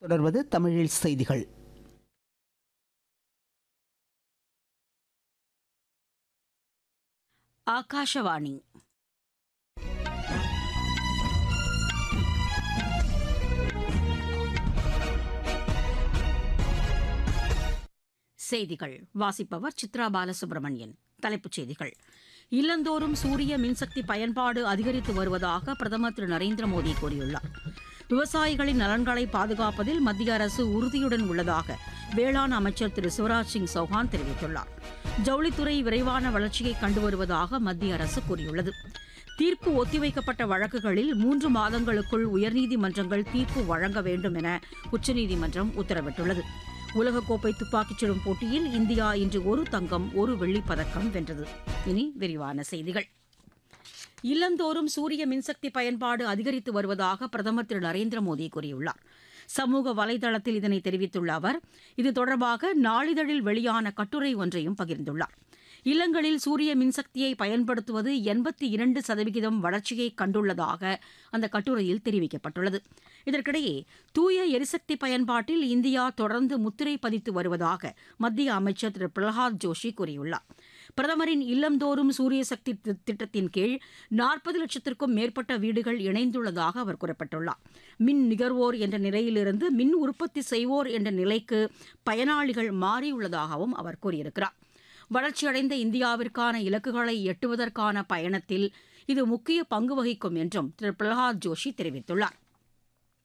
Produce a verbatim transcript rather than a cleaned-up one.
தொடர்வது தமிழில் செய்திகள். ஆகாஷவாணி. செய்திகள் வாசிப்பவர் சித்ரா பாலசுப்ரமணியன். தலைப்புச் செய்திகள்: இல்லந்தோறும் சூரிய மின்சக்தி பயன்பாடு அதிகரித்து வருவதாக பிரதமர் திரு நரேந்திர மோடி கூறியுள்ளார். விவசாயிகளின் நலன்களை பாதுகாப்பதில் மத்திய அரசு உறுதியுடன் உள்ளதாக வேளாண் அமைச்சர் திரு சிவராஜ் சிங் சௌஹான் தெரிவித்துள்ளார். ஜவுளித்துறை விரைவான வளர்ச்சியை கண்டு வருவதாக மத்திய அரசு கூறியுள்ளது. தீர்ப்பு ஒத்திவைக்கப்பட்ட வழக்குகளில் மூன்று மாதங்களுக்குள் உயர்நீதிமன்றங்கள் தீர்ப்பு வழங்க வேண்டும் என உச்சநீதிமன்றம் உத்தரவிட்டுள்ளது. உலகக்கோப்பை துப்பாக்கிச் சுடும் போட்டியில் இந்தியா இன்று ஒரு தங்கம் ஒரு வெள்ளிப் பதக்கம் வென்றது. இனி விரிவான செய்திகள். இல்லந்தோறும் சூரிய மின்சக்தி பயன்பாடு அதிகரித்து வருவதாக பிரதமர் திரு நரேந்திர மோடி கூறியுள்ளார். சமூக வலைதளத்தில் இதனை தெரிவித்துள்ள அவர், இது தொடர்பாக நாளிதழில் வெளியான கட்டுரை ஒன்றையும் பகிர்ந்துள்ளார். இல்லங்களில் சூரிய மின்சக்தியை பயன்படுத்துவது எண்பத்தி இரண்டு சதவிகிதம் வளர்ச்சியை கண்டுள்ளதாக அந்த கட்டுரையில் தெரிவிக்கப்பட்டுள்ளது. இதற்கிடையே தூய எரிசக்தி பயன்பாட்டில் இந்தியா தொடர்ந்து முத்திரை பதித்து வருவதாக மத்திய அமைச்சர் திரு பிரகலாத் ஜோஷி கூறியுள்ளார். பிரதமரின் இல்லந்தோறும் சூரிய சக்தி திட்டத்தின் கீழ் நாற்பது லட்சத்திற்கும் மேற்பட்ட வீடுகள் இணைந்துள்ளதாக அவர் குறிப்பிட்டுள்ளார். மின் நுகர்வோர் என்ற நிலையிலிருந்து மின் உற்பத்தி செய்வோர் என்ற நிலைக்கு பயனாளிகள் மாறியுள்ளதாகவும் அவர் கூறியிருக்கிறார். வளர்ச்சியடைந்த இந்தியாவிற்கான இலக்குகளை எட்டுவதற்கான பயணத்தில் இது முக்கிய பங்கு வகிக்கும் என்றும் திரு பிரகலாத் ஜோஷி தெரிவித்துள்ளார்.